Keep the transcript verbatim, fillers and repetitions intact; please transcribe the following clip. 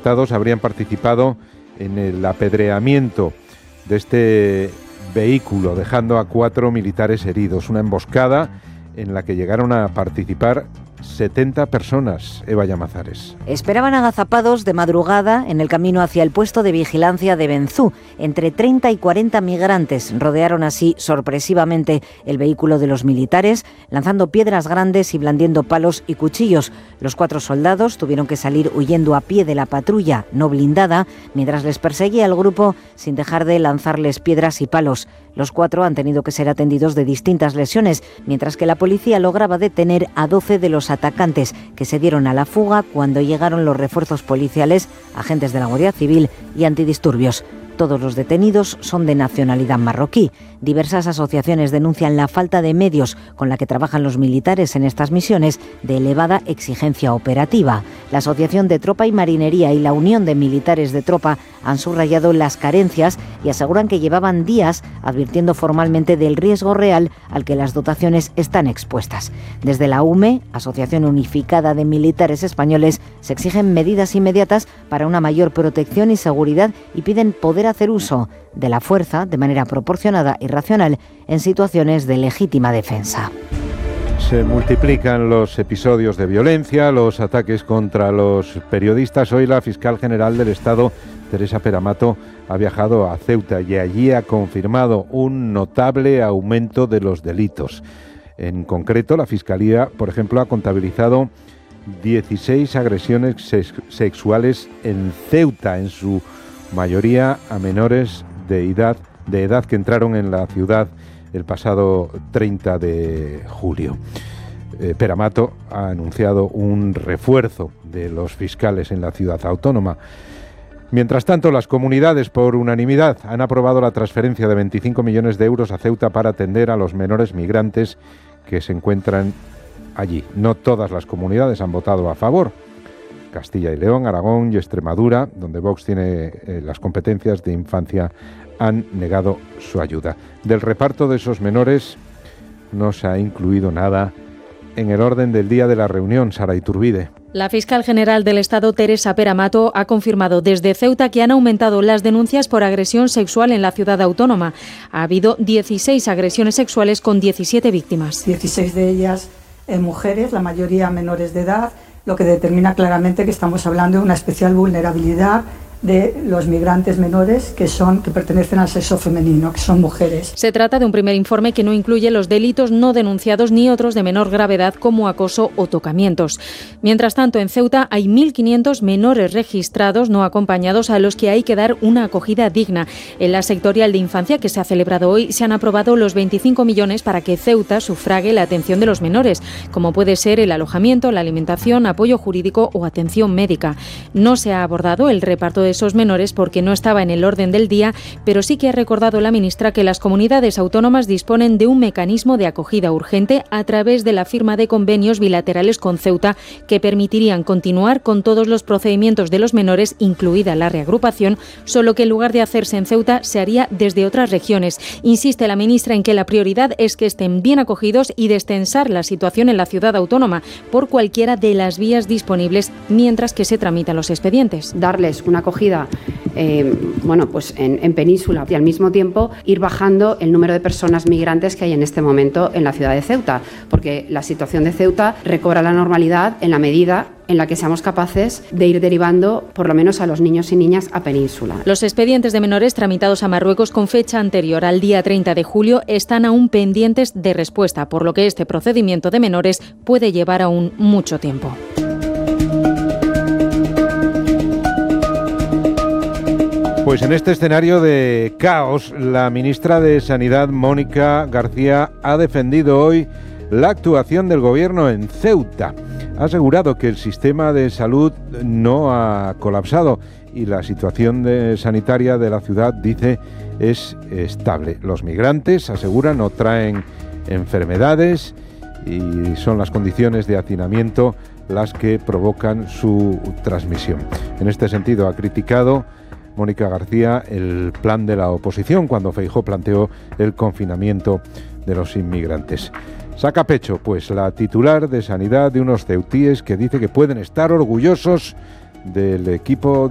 manifestados habrían participado en el apedreamiento de este vehículo, dejando a cuatro militares heridos. Una emboscada en la que llegaron a participar setenta personas, Eva Llamazares. Esperaban agazapados de madrugada en el camino hacia el puesto de vigilancia de Benzú. Entre treinta y cuarenta migrantes rodearon así sorpresivamente el vehículo de los militares, lanzando piedras grandes y blandiendo palos y cuchillos. Los cuatro soldados tuvieron que salir huyendo a pie de la patrulla no blindada, mientras les perseguía el grupo sin dejar de lanzarles piedras y palos. Los cuatro han tenido que ser atendidos de distintas lesiones, mientras que la policía lograba detener a doce de los atacantes, que se dieron a la fuga cuando llegaron los refuerzos policiales, agentes de la Guardia Civil y antidisturbios. Todos los detenidos son de nacionalidad marroquí. Diversas asociaciones denuncian la falta de medios con la que trabajan los militares en estas misiones de elevada exigencia operativa. La Asociación de Tropa y Marinería y la Unión de Militares de Tropa han subrayado las carencias y aseguran que llevaban días advirtiendo formalmente del riesgo real al que las dotaciones están expuestas. Desde la U M E, Asociación Unificada de Militares Españoles, se exigen medidas inmediatas para una mayor protección y seguridad y piden poder hacer uso de la fuerza de manera proporcionada y racional en situaciones de legítima defensa. Se multiplican los episodios de violencia, los ataques contra los periodistas. Hoy la fiscal general del Estado, Teresa Peramato, ha viajado a Ceuta y allí ha confirmado un notable aumento de los delitos. En concreto, la Fiscalía, por ejemplo, ha contabilizado dieciséis agresiones sex- sexuales en Ceuta, en su mayoría a menores de edad, de edad que entraron en la ciudad el pasado treinta de julio. Eh, Peramato ha anunciado un refuerzo de los fiscales en la ciudad autónoma. Mientras tanto, las comunidades, por unanimidad, han aprobado la transferencia de veinticinco millones de euros a Ceuta para atender a los menores migrantes que se encuentran allí. No todas las comunidades han votado a favor. Castilla y León, Aragón y Extremadura, donde Vox tiene eh, las competencias de infancia, han negado su ayuda. Del reparto de esos menores no se ha incluido nada en el orden del día de la reunión, Sara Iturbide. La fiscal general del Estado, Teresa Peramato, ha confirmado desde Ceuta que han aumentado las denuncias por agresión sexual en la ciudad autónoma. Ha habido dieciséis agresiones sexuales con diecisiete víctimas. dieciséis de ellas eh, mujeres, la mayoría menores de edad, lo que determina claramente que estamos hablando de una especial vulnerabilidad de los migrantes menores que son que pertenecen al sexo femenino, que son mujeres. Se trata de un primer informe que no incluye los delitos no denunciados ni otros de menor gravedad como acoso o tocamientos. Mientras tanto, en Ceuta hay mil quinientos menores registrados no acompañados a los que hay que dar una acogida digna. En la sectorial de infancia que se ha celebrado hoy se han aprobado los veinticinco millones para que Ceuta sufrague la atención de los menores, como puede ser el alojamiento, la alimentación, apoyo jurídico o atención médica. No se ha abordado el reparto de esos menores porque no estaba en el orden del día, pero sí que ha recordado la ministra que las comunidades autónomas disponen de un mecanismo de acogida urgente a través de la firma de convenios bilaterales con Ceuta que permitirían continuar con todos los procedimientos de los menores, incluida la reagrupación, solo que en lugar de hacerse en Ceuta se haría desde otras regiones. Insiste la ministra en que la prioridad es que estén bien acogidos y destensar la situación en la ciudad autónoma por cualquiera de las vías disponibles mientras que se tramitan los expedientes. Darles una acogida Eh, bueno, pues en, en península y al mismo tiempo ir bajando el número de personas migrantes que hay en este momento en la ciudad de Ceuta, porque la situación de Ceuta recobra la normalidad en la medida en la que seamos capaces de ir derivando por lo menos a los niños y niñas a península. Los expedientes de menores tramitados a Marruecos con fecha anterior al día treinta de julio están aún pendientes de respuesta, por lo que este procedimiento de menores puede llevar aún mucho tiempo. Pues en este escenario de caos, la ministra de Sanidad, Mónica García, ha defendido hoy la actuación del gobierno en Ceuta. Ha asegurado que el sistema de salud no ha colapsado y la situación de sanitaria de la ciudad, dice, es estable. Los migrantes, asegura, no traen enfermedades y son las condiciones de hacinamiento las que provocan su transmisión. En este sentido, ha criticado Mónica García el plan de la oposición cuando Feijóo planteó el confinamiento de los inmigrantes. Saca pecho, pues, la titular de Sanidad de unos ceutíes que dice que pueden estar orgullosos del equipo